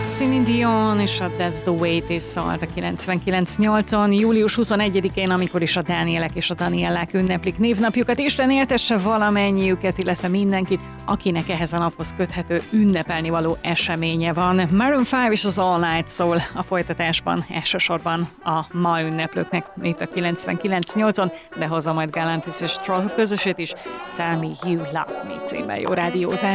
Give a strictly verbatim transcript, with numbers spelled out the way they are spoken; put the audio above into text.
Celine Dion és a That's the Way It Is szólt a kilencvenkilenc nyolcon, július huszonegyedikén, amikor is a Dánielek és a Daniellák ünneplik névnapjukat. Isten éltesse valamennyiüket, illetve mindenkit, akinek ehhez a naphoz köthető ünnepelni való eseménye van. Maroon öt és az All Night szól a folytatásban, elsősorban a ma ünneplőknek itt a kilencvenkilenc nyolcon, de hozza majd Galantis és Troll közösét is. Tell Me You Love Me címmel jó rádiózás.